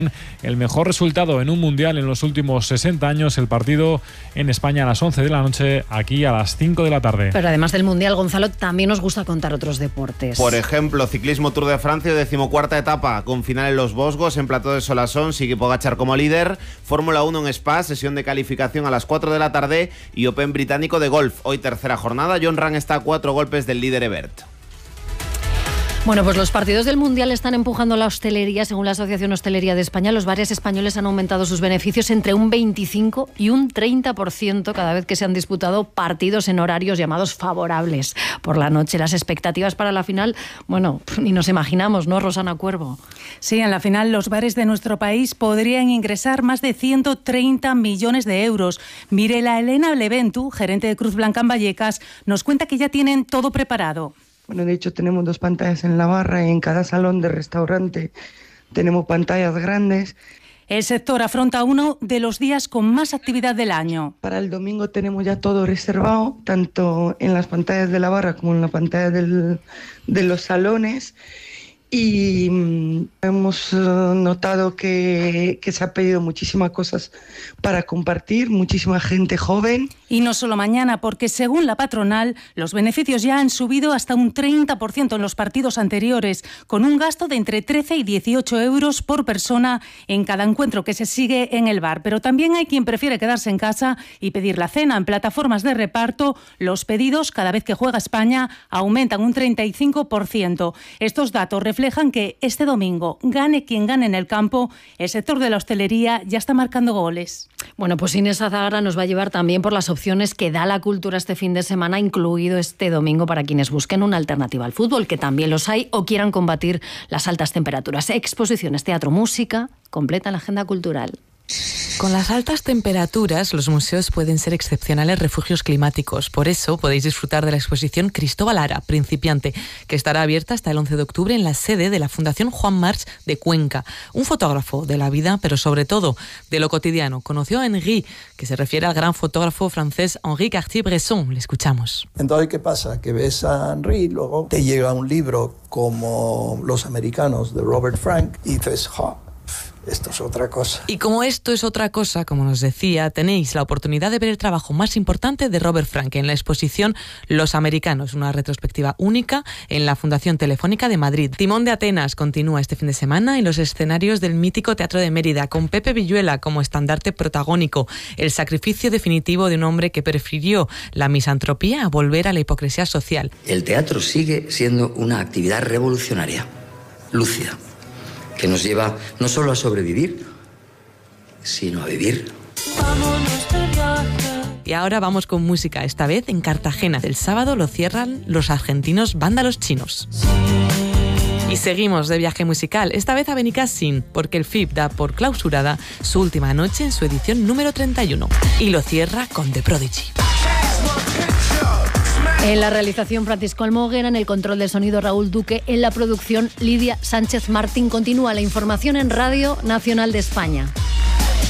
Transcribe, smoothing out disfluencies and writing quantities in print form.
El mejor resultado en un mundial en los últimos 60 años, el partido en España a las 11 de la noche, aquí a las 5 de la tarde. Pero además del mundial, Gonzalo, también nos gusta contar otros deportes. Por ejemplo, ciclismo Tour de Francia, 14ª etapa, con final en Los Vosgos, en Plató de Solasson, sigue Pogačar como líder. Fórmula 1 en Spa, sesión de calificación a las 4 de la tarde y Open británico de golf. Hoy tercera jornada, John Ram está a 4 golpes del líder Ebert. Bueno, pues los partidos del Mundial están empujando la hostelería. Según la Asociación Hostelería de España, los bares españoles han aumentado sus beneficios entre un 25 y un 30% cada vez que se han disputado partidos en horarios llamados favorables por la noche. Las expectativas para la final, bueno, ni nos imaginamos, ¿no, Rosana Cuervo? Sí, en la final los bares de nuestro país podrían ingresar más de 130 millones de euros. Mirela Elena Leventu, gerente de Cruz Blanca en Vallecas, nos cuenta que ya tienen todo preparado. Bueno, de hecho tenemos 2 pantallas en la barra y en cada salón de restaurante tenemos pantallas grandes. El sector afronta uno de los días con más actividad del año. Para el domingo tenemos ya todo reservado, tanto en las pantallas de la barra como en la pantalla de los salones. Y hemos notado que se ha pedido muchísimas cosas para compartir, muchísima gente joven. Y no solo mañana, porque según la patronal, los beneficios ya han subido hasta un 30% en los partidos anteriores, con un gasto de entre 13 y 18 euros por persona en cada encuentro que se sigue en el bar. Pero también hay quien prefiere quedarse en casa y pedir la cena. En plataformas de reparto, los pedidos cada vez que juega España aumentan un 35%. Estos datos reflejan que este domingo, gane quien gane en el campo, el sector de la hostelería ya está marcando goles. Bueno, pues Inés Azagra nos va a llevar también por las opciones que da la cultura este fin de semana, incluido este domingo para quienes busquen una alternativa al fútbol, que también los hay, o quieran combatir las altas temperaturas. Exposiciones, teatro, música, completan la agenda cultural. Con las altas temperaturas, los museos pueden ser excepcionales refugios climáticos. Por eso podéis disfrutar de la exposición Cristóbal Ara, principiante, que estará abierta hasta el 11 de octubre en la sede de la Fundación Juan March de Cuenca. Un fotógrafo de la vida, pero sobre todo de lo cotidiano. Conoció a Henri, que se refiere al gran fotógrafo francés Henri Cartier-Bresson. Le escuchamos. Entonces, ¿qué pasa? Que ves a Henri, luego te llega un libro como Los Americanos de Robert Frank y dices, esto es otra cosa. Y como esto es otra cosa, como nos decía, tenéis la oportunidad de ver el trabajo más importante de Robert Frank en la exposición Los Americanos, una retrospectiva única en la Fundación Telefónica de Madrid. Timón de Atenas continúa este fin de semana en los escenarios del mítico Teatro de Mérida, con Pepe Villuela como estandarte protagónico, el sacrificio definitivo de un hombre que prefirió la misantropía a volver a la hipocresía social. El teatro sigue siendo una actividad revolucionaria, lúcida, que nos lleva no solo a sobrevivir, sino a vivir. Y ahora vamos con música, esta vez en Cartagena. El sábado lo cierran los argentinos Vándalos Chinos. Y seguimos de viaje musical, esta vez a Benicàssim, porque el FIP da por clausurada su última noche en su edición número 31. Y lo cierra con The Prodigy. En la realización, Francisco Almoguera, en el control del sonido, Raúl Duque, en la producción, Lidia Sánchez Martín. Continúa la información en Radio Nacional de España.